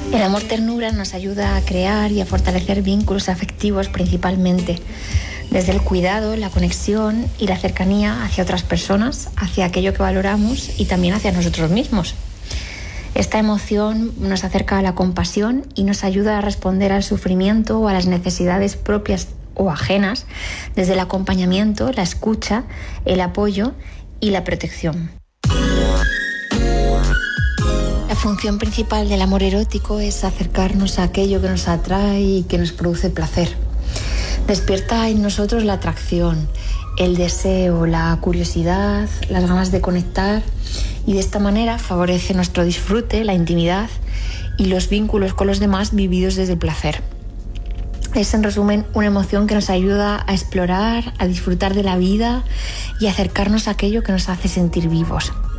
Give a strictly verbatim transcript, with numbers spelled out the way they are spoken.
El amor ternura nos ayuda a crear y a fortalecer vínculos afectivos principalmente, desde el cuidado, la conexión y la cercanía hacia otras personas, hacia aquello que valoramos y también hacia nosotros mismos. Esta emoción nos acerca a la compasión y nos ayuda a responder al sufrimiento o a las necesidades propias o ajenas desde el acompañamiento, la escucha, el apoyo y la protección. La función principal del amor erótico es acercarnos a aquello que nos atrae y que nos produce placer. Despierta en nosotros la atracción, el deseo, la curiosidad, las ganas de conectar y de esta manera favorece nuestro disfrute, la intimidad y los vínculos con los demás vividos desde el placer. Es, en resumen, una emoción que nos ayuda a explorar, a disfrutar de la vida y a acercarnos a aquello que nos hace sentir vivos.